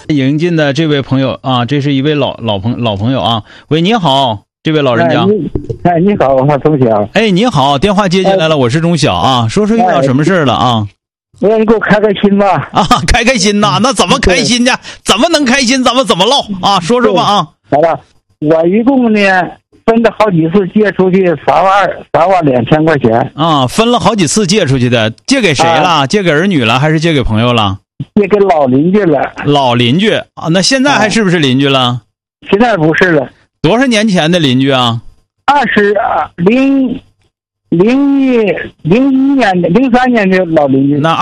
迎进的这位朋友啊，这是一位老朋友啊。喂，你好，这位老人家。 你好，我钟晓。 你好，电话接进来了，我是钟晓啊。说遇到什么事了啊？ 我让你给我开开心吧。 开心呐，那怎么开心呢？怎么能开心？咱们怎么唠啊？说吧啊。 好了，我一共呢分了好几次借出去3万2千块钱啊，分了好几次借出去的，借给谁了？借给儿女了，还是借给朋友了？ 借给老邻居了。 老邻居啊，那现在还是不是邻居了？ 现在不是了。 多少年前的邻居啊 ？01年的03年的老邻居。 那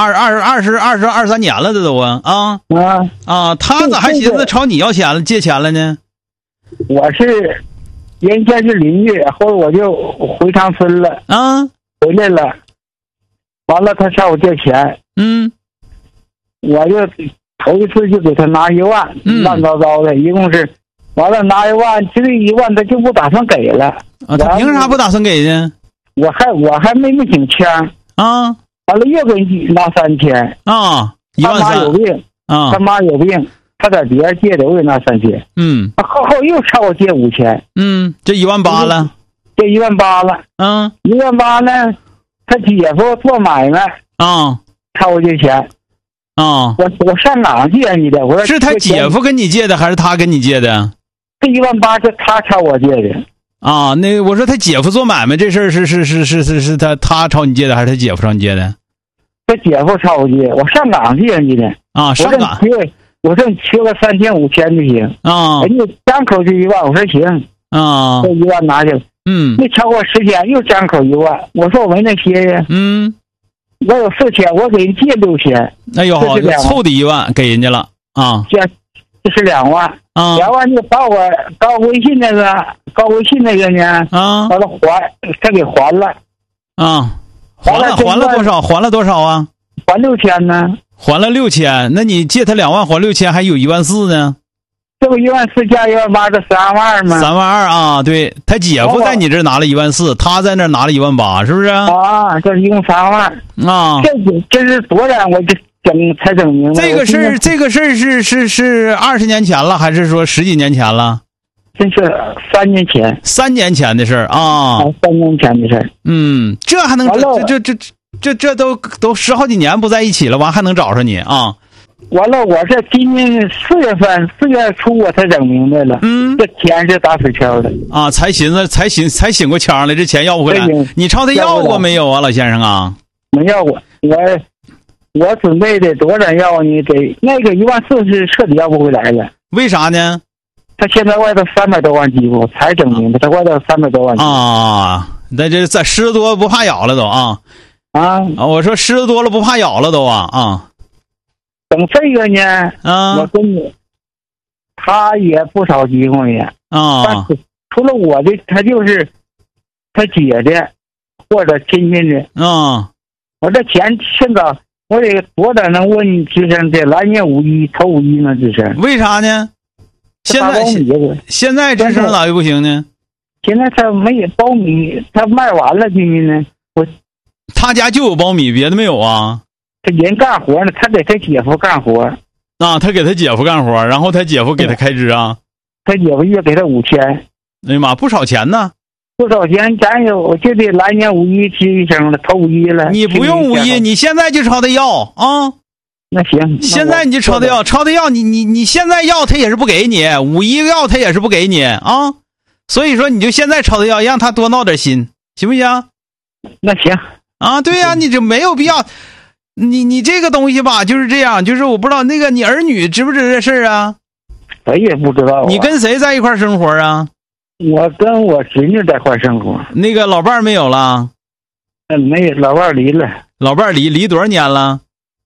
23年了，这都他咋还寻思朝你要钱了，借钱了呢？ 我是原先是邻居，后来我就回长春了回来了，完了他向我借钱，我就头一次就给他拿1万，乱糟糟的，一共是完了拿1万，这1万他就不打算给了他凭啥不打算给呢？ 我还没请枪完了又给你拿3000他妈有病他妈有病，他在别人借的，我给拿3000后又朝我借5000 这18000了， 这18000了18000呢，他姐夫做买卖朝我借钱我上哪借你的？我说是他姐夫跟你借的还是他跟你借的？ 这18000是他朝我借的那我说他姐夫做买卖这事儿是他朝你借的还是他姐夫朝你借的？ 他姐夫朝我借，我上岗借你的上岗我说你缺个3000、5000就行人家张口就1万，我说行这1万拿去了没超过10天又张口1万，我说我没那些呀我有4000，我给人借6000， 哎呦好，凑的1万给人家了这是2万2万就把我高微信那个呢完了他给还了还了多少？还了多少啊？ 还6000呢？ 还了6000，那你借他2万还6000，还有14000呢？ 这不14000加18000，这3万嘛 ？32000对，他姐夫在你这拿了14000，他在那拿了18000，是不是？ 这一共3万这是多少？我才整明白。 这个事儿是20年前了，还是说10几年前了？ 这是3年前。 3年前的事儿 3年前的事儿。 这还能这都10好几年不在一起了，完还能找上你完了，我是今年4月初我才整明白了。这钱是打水漂的才寻思才醒过腔来，这钱要不回来。你朝他要过没有啊，老先生没要过。我准备的多少要你给那个14000是彻底要不回来了。 为啥呢？ 他现在外头300多万积木才整明白，他外头300多万积木那这在虱子多不怕咬了都我说虱子多了不怕咬了都等这个呢我跟你他也不少机会呀但是除了我的他就是他姐的或者亲戚的我这钱现在我得多点能问你吱声的，来年5·1头5·1呢吱声。 为啥呢？现在吱声咋就不行呢？ 现在他没有苞米，他卖完了今年呢。 他家就有苞米，别的没有他人干活呢，他给他姐夫干活他给他姐夫干活，然后他姐夫给他开支他姐夫月给他5000。 哎呀妈，不少钱呢。 不少钱，咱我就得来年5·1吱一声了，头5·1了。 你不用5·1，你现在就朝他要那行， 现在你就朝他要，你现在要他也是不给你，5·1要他也是不给你所以说你就现在朝他要，让他多闹点心，行不行？ 那行对呀你就没有必要，你这个东西吧就是这样，就是我不知道那个你儿女知不知这事儿谁也不知道你跟谁在一块生活我跟我侄女在一块生活。 那个老伴儿没有了？ 没有，老伴儿离了。 老伴儿离多少年了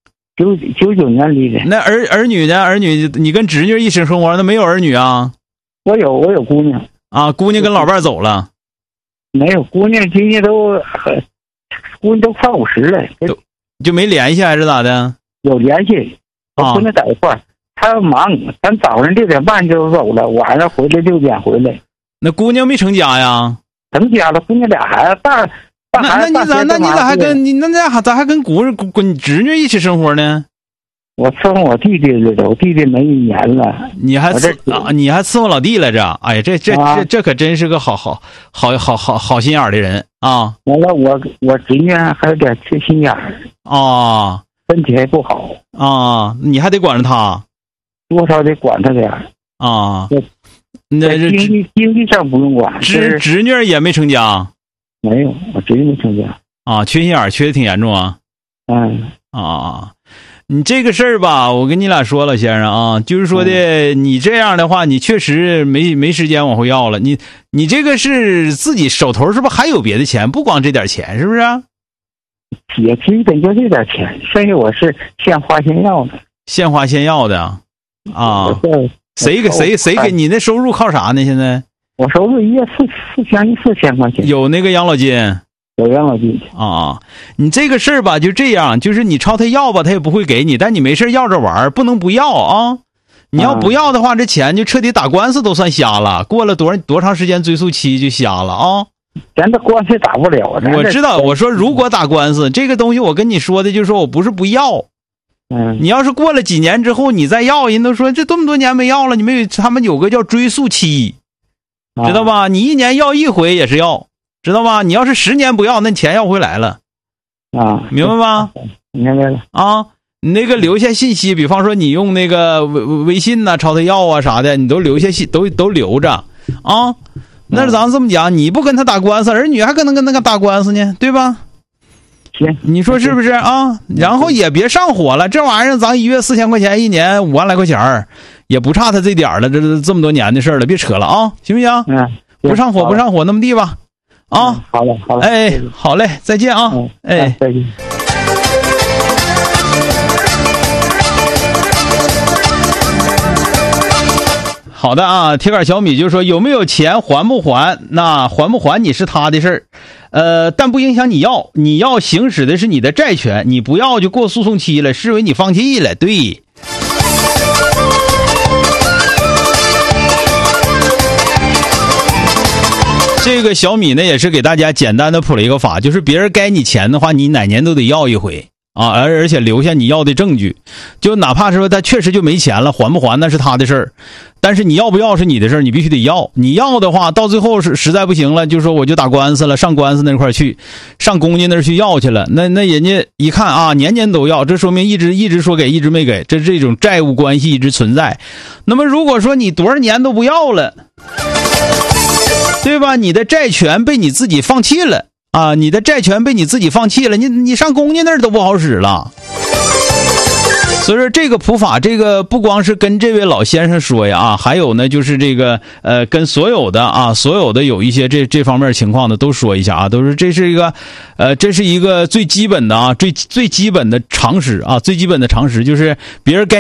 ？99年离的。 那儿女呢？儿女你跟侄女一起生活，那没有儿女我有姑娘姑娘跟老伴儿走了。 没有，姑娘今年都快50了， 就没联系还是咋的？ 有联系，我跟他在一块儿，他忙，咱早上6点半就走了，晚上回来6点回来。 那姑娘没成家呀？ 成家了，姑娘俩孩子大孩子。 那你咋还跟你咋还跟你侄女一起生活呢？ 我伺候我弟弟来着，我弟弟没1年了。 你还伺候老弟来着？哎呀，这可真是个好心眼儿的人啊！ 完了，我侄女还有点缺心眼儿啊， 身体还不好啊，你还得管着他， 多少得管他点啊。那经济上不用管， 侄女也没成家。 没有，我侄女没成家啊，缺心眼儿缺的挺严重啊。你这个事儿吧，我跟你俩说了，先生啊，就是说的，你这样的话，你确实没时间往后要了。你这个是自己手头是不是还有别的钱？不光这点钱，是不是？ 也基本就这点钱，剩下我是现花现要的。 现花现要的啊？谁给你那收入靠啥呢？现在我收入1月将近4000块钱。 有那个养老金。 有养老金啊，你这个事儿吧就这样，就是你朝他要吧，他也不会给你，但你没事要着玩，不能不要啊！你要不要的话，这钱就彻底打官司都算瞎了，过了多长时间追诉期就瞎了啊！ 咱这官司打不了。 我知道，我说如果打官司，这个东西我跟你说的就是说我不是不要，你要是过了几年之后你再要，人都说这这么多年没要了，他们有个叫追诉期，知道吧？你1年要1回也是要。知道吧？你要是10年不要，那钱要回来了，明白吗？ 明白了啊！你那个留下信息，比方说你用那个微信呐、朝他要啊啥的，你都留下都留着啊。那咱这么讲，你不跟他打官司，儿女还可能跟他打官司呢，对吧？ 行， 你说是不是啊？然后也别上火了，这玩意儿咱1月4000块钱，1年5万来块钱，也不差他这点了，这么多年的事了，别扯了啊，行不行？不上火，那么地吧。 好了， 哎，好嘞，再见啊，哎， 再见。 好的啊，铁杆小米就说有没有钱还不还？那还不还你是他的事儿，但不影响你要行使的是你的债权，你不要就过诉讼期了，视为你放弃了，对。这个小米呢也是给大家简单的普了一个法，就是别人该你钱的话，你哪年都得要一回啊，而且留下你要的证据，就哪怕是说他确实就没钱了，还不还那是他的事儿，但是你要不要是你的事儿，你必须得要。你要的话，到最后是实在不行了，就说我就打官司了，上官司那块去，上公家那儿去要去了，那人家一看啊，年年都要，这说明一直说给，一直没给，这种债务关系一直存在。那么如果说你多少年都不要了，对吧？你的债权被你自己放弃了啊！你的债权被你自己放弃了，你上公家那儿都不好使了。所以说这个普法，这个不光是跟这位老先生说呀啊，还有呢就是这个跟所有的有一些这方面情况的都说一下啊，都是这是一个最基本的啊最基本的常识啊，最基本的常识就是别人该